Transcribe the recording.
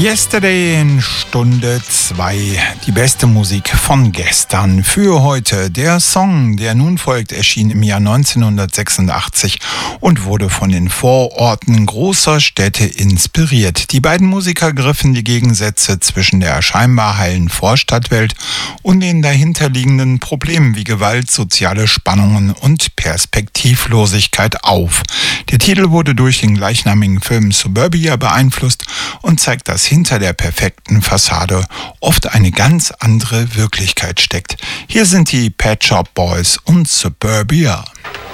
Yesterday in Stunde 2. Die beste Musik von gestern für heute. Der Song, der nun folgt, erschien im Jahr 1986 und wurde von den Vororten großer Städte inspiriert. Die beiden Musiker griffen die Gegensätze zwischen der scheinbar heilen Vorstadtwelt und den dahinterliegenden Problemen wie Gewalt, soziale Spannungen und Perspektivlosigkeit auf. Der Titel wurde durch den gleichnamigen Film Suburbia beeinflusst und zeigt, dass hinter der perfekten Fassade oft eine ganz andere Wirklichkeit steckt. Hier sind die Pet Shop Boys und Suburbia.